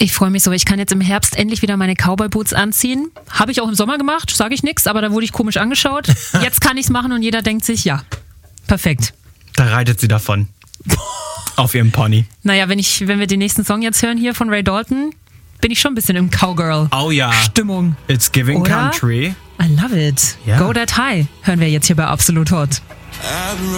Ich freue mich so. Ich kann jetzt im Herbst endlich wieder meine Cowboy-Boots anziehen. Habe ich auch im Sommer gemacht, sage ich nichts, aber da wurde ich komisch angeschaut. Jetzt kann ich es machen und jeder denkt sich, ja, perfekt. Da reitet sie davon. Auf ihrem Pony. Naja, wenn wir den nächsten Song jetzt hören hier von Ray Dalton, bin ich schon ein bisschen im Cowgirl-Stimmung. It's giving Oder? country. I love it. Ja. Go That High hören wir jetzt hier bei Absolut Hot.